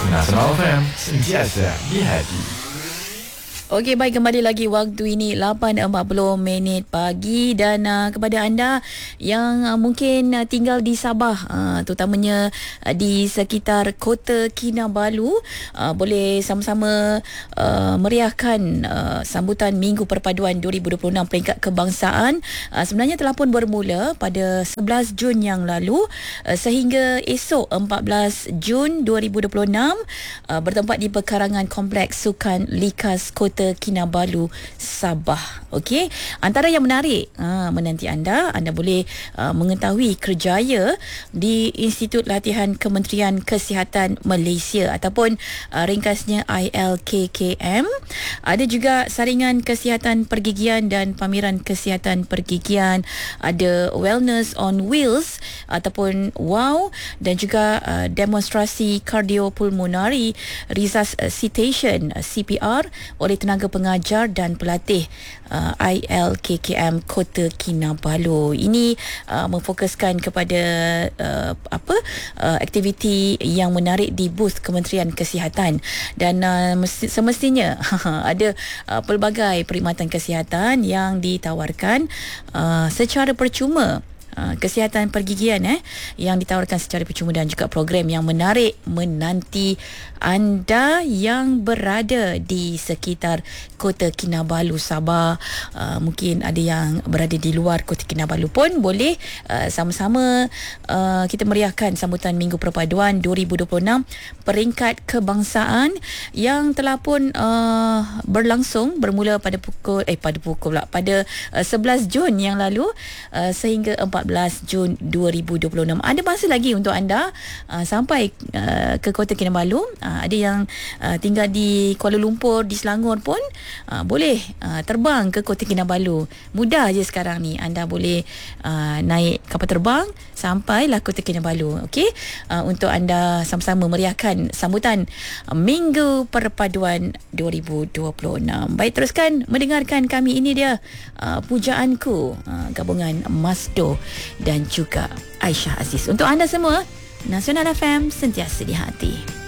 Nasional FM, sentiasa di hati. Okey, baik, kembali lagi waktu ini 8.40 pagi dan kepada anda yang mungkin tinggal di Sabah, terutamanya di sekitar Kota Kinabalu, boleh sama-sama meriahkan sambutan Minggu Perpaduan 2026 peringkat kebangsaan. Sebenarnya telah pun bermula pada 11 Jun yang lalu sehingga esok 14 Jun 2026, bertempat di perkarangan Kompleks Sukan Likas Kota Kinabalu, Sabah. Okey, antara yang menarik menanti anda boleh mengetahui kerjaya di Institut Latihan Kementerian Kesihatan Malaysia ataupun ringkasnya ILKKM. Ada juga saringan kesihatan pergigian dan pameran kesihatan pergigian, ada Wellness on Wheels ataupun WOW, dan juga demonstrasi kardiopulmonari resuscitation CPR oleh tenaga pengajar dan pelatih ILKKM Kota Kinabalu. Ini memfokuskan kepada aktiviti yang menarik di booth Kementerian Kesihatan, dan semestinya ada pelbagai perkhidmatan kesihatan yang ditawarkan secara percuma. Kesihatan pergigian yang ditawarkan secara percuma, dan juga program yang menarik menanti anda yang berada di sekitar Kota Kinabalu, Sabah. Mungkin ada yang berada di luar Kota Kinabalu pun boleh sama-sama kita meriahkan sambutan Minggu Perpaduan 2026 peringkat kebangsaan yang telah pun berlangsung bermula pada 11 Jun yang lalu sehingga 14 Jun 2026. Ada masa lagi untuk anda sampai ke Kota Kinabalu. Ada yang tinggal di Kuala Lumpur, di Selangor pun boleh terbang ke Kota Kinabalu. Mudah je sekarang ni, anda boleh naik kapal terbang sampailah Kota Kinabalu. Okey, untuk anda sama-sama meriahkan sambutan Minggu Perpaduan 2026. Baik, teruskan mendengarkan kami. Ini dia pujaanku, gabungan Masdo dan juga Aisyah Aziz. Untuk anda semua, Nasional FM sentiasa di hati.